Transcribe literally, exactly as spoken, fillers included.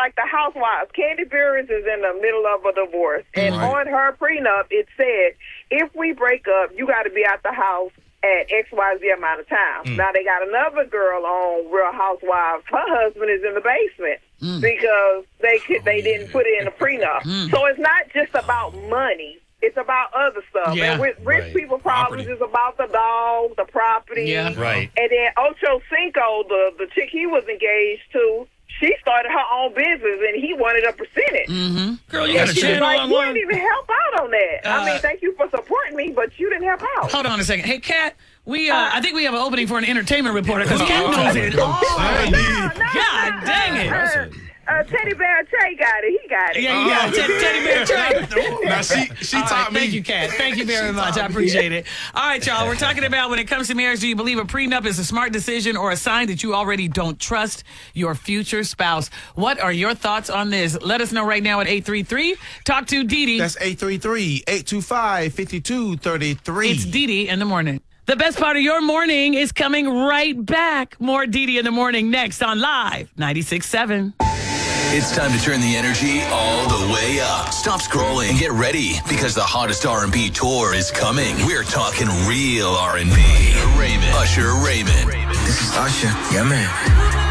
like the housewives. Candy Burris is in the middle of a divorce. And right. on her prenup, it said, if we break up, you got to be out the house at X Y Z amount of time. Mm. Now, they got another girl on Real Housewives. Her husband is in the basement mm. because they could, they didn't put it in a prenup. Mm. So it's not just about money. It's about other stuff. Yeah. And with rich Right. people problems, Property. it's about the dog, the property. Yeah. Right. And then Ocho Cinco, the, the chick he was engaged to, she started her own business, and he wanted a percentage. Mm-hmm. Girl, you And got a she was channel like, you online. didn't even help out on that. Uh, I mean, thank you for supporting me, but you didn't help out. Hold on a second. Hey, Kat, we, uh, I think we have an opening for an entertainment reporter because Kat Uh-oh. knows it all. Sandy. No, no, God no, dang it. Uh, uh, Teddy Bear Trey got it. He got it. Yeah, you got it. Ted- Teddy Bear Trey. Now, she, she All right, taught me. thank you, Kat. Thank you very She much. taught I me. appreciate it. All right, y'all. We're talking about when it comes to marriage, do you believe a prenup is a smart decision or a sign that you already don't trust your future spouse? What are your thoughts on this? Let us know right now at eight three three. Talk to Dee Dee. That's eight three three, eight two five, five two three three. It's Dee Dee in the morning. The best part of your morning is coming right back. More Dee Dee in the morning next on Live ninety-six point seven. It's time to turn the energy all the way up. Stop scrolling and get ready because the hottest R and B tour is coming. We're talking real R and B. Raymond. Usher Raymond. This is Usher. Yeah, man.